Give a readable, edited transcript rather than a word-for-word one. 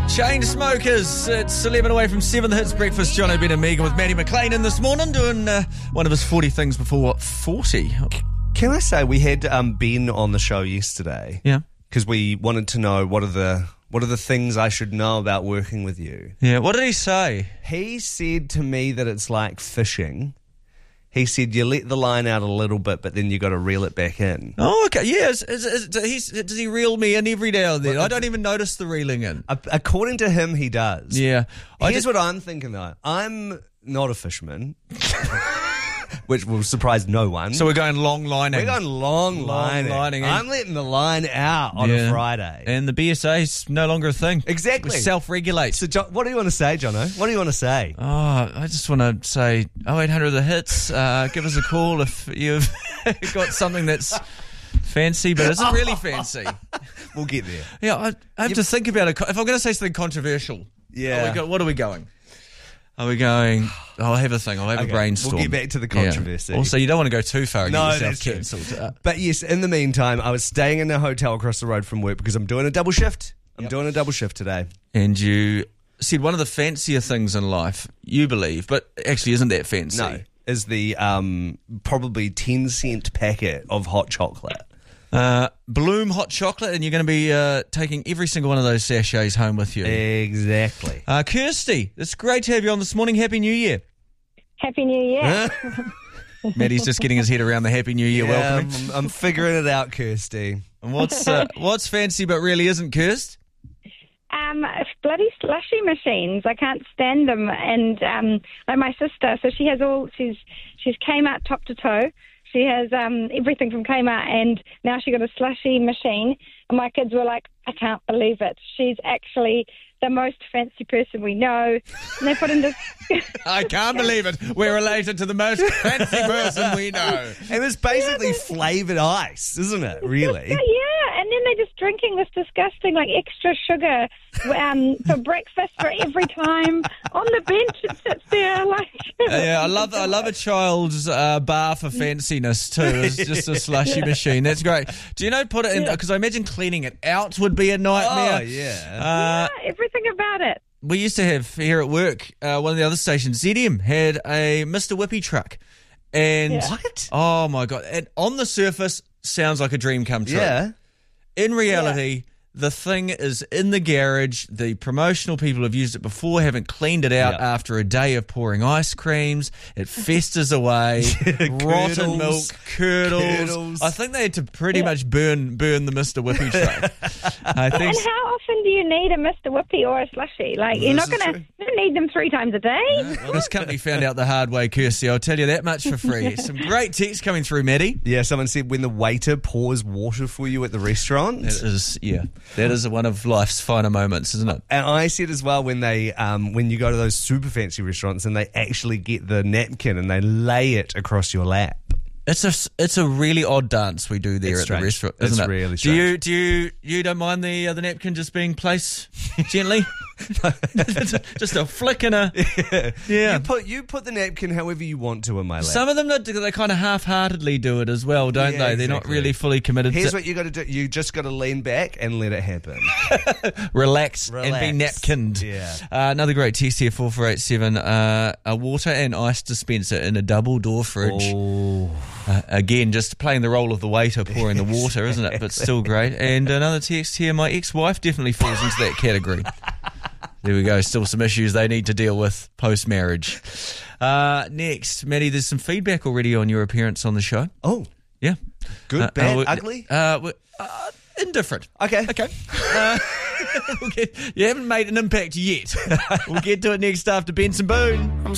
Chainsmokers. It's 11 away from 7. The Hits Breakfast. John O'Brien and Megan with Maddie McLean in this morning doing one of his 40 things before 40. Can I say we had Ben on the show yesterday? Yeah. Because we wanted to know what are the things I should know about working with you. Yeah. What did he say? He said to me that it's like fishing. He said you let the line out a little bit, but then you got to reel it back in. Oh, okay. Yeah. Does he reel me in every now and then? I don't even notice the reeling in. According to him, he does. Yeah. Here's what I'm thinking, though. I'm not a fisherman, which will surprise no one. So we're going long lining. We're going long lining. I'm letting the line out on a Friday. And the BSA is no longer a thing. Exactly. We self-regulate. So, John, what do you want to say, Jono? What do you want to say? Oh, I just want to say 0800 The Hits. Give us a call if you've got something that's fancy, but isn't really fancy. We'll get there. Yeah, I have to think about it. If I'm going to say something controversial, what are we going? Are we going, I'll have a thing, I'll have a brainstorm. We'll get back to the controversy. Yeah. Also, you don't want to go too far and get yourself cancelled. But yes, in the meantime, I was staying in a hotel across the road from work because I'm doing a double shift. I'm doing a double shift today. And you said one of the fancier things in life, you believe, but actually isn't that fancy. No, is the probably 10-cent packet of hot chocolate. Bloom hot chocolate, and you're going to be taking every single one of those sachets home with you. Exactly. Kirsty, it's great to have you on this morning. Happy New Year. Happy New Year. Maddie's just getting his head around the Happy New Year welcoming. I'm figuring it out, Kirsty. And what's fancy but really isn't, Kirst? Bloody slushy machines. I can't stand them. And like my sister, so she has she's Kmart top to toe. She has everything from Kmart, and now she got a slushy machine. And my kids were like, I can't believe it. She's actually the most fancy person we know. And they put in this... I can't believe it. We're related to the most fancy person we know. It was basically flavoured ice, isn't it, really? Yeah, and then they're just drinking this disgusting, like, extra sugar for breakfast for every time. On the bench, it sits there, like... Yeah, I love a child's bar for fanciness, too. It's just a slushy machine. That's great. Do you know, put it in... Because I imagine cleaning it out would be a nightmare. Oh, yeah. Everything about it. We used to have here at work, one of the other stations, ZM, had a Mr. Whippy truck. And what? Oh, my God. And on the surface, sounds like a dream come true. Yeah. In reality, the thing is in the garage. The promotional people have used it before, haven't cleaned it out after a day of pouring ice creams. It festers away. Rotten milk, curdles. I think they had to pretty much burn the Mr. Whippy truck. I think. And how often do you need a Mr. Whippy or a slushie? Like, you're not going to need them 3 times a day. No. Well, this company found out the hard way, Kirsty. I'll tell you that much for free. Some great texts coming through, Maddie. Yeah, someone said when the waiter pours water for you at the restaurant. That is one of life's finer moments, isn't it? And I said as well when they when you go to those super fancy restaurants and they actually get the napkin and they lay it across your lap. It's a really odd dance we do there at the restaurant, isn't it? It's really strange. Do you don't mind the napkin just being placed gently? Just a flick and a You put the napkin however you want to in my lap. Some of them they kind of half-heartedly do it as well, don't they? They're not really fully committed. Here's what you got to do: you just got to lean back and let it happen. Relax and be napkined. Yeah. Another great text here: 4487. A water and ice dispenser in a double door fridge. Oh. Again, just playing the role of the waiter pouring the water, isn't it? But still great. And another text here: my ex-wife definitely falls into that category. There we go. Still some issues they need to deal with post-marriage. Next, Maddie, there's some feedback already on your appearance on the show. Oh. Yeah. Good, bad, ugly? Indifferent. Okay. You haven't made an impact yet. We'll get to it next after Benson Boone.